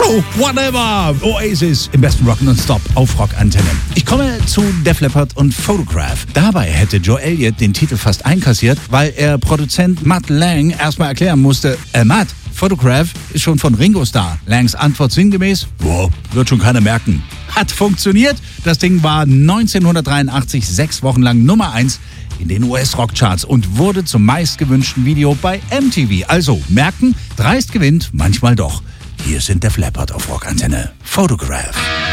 Hallo, whatever! Oasis im besten Rock non-stop auf Rockantenne. Ich komme zu Def Leppard und Photograph. Dabei hätte Joe Elliott den Titel fast einkassiert, weil er Produzent Mutt Lange erstmal erklären musste, Mutt, Photograph ist schon von Ringo da. Langs Antwort sinngemäß, wird schon keiner merken. Hat funktioniert. Das Ding war 1983 6 Wochen lang Nummer 1 in den US-Rockcharts und wurde zum meistgewünschten Video bei MTV. Also merken, dreist gewinnt, manchmal doch. Hier sind Def Leppard auf Rockantenne. Photograph.